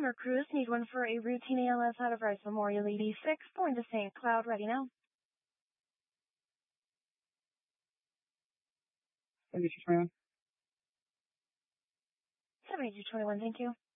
Summer Cruise. Need one for a routine ALS out of Rice Memorial 86, going to St. Cloud. Ready now. 7221. 7221, thank you.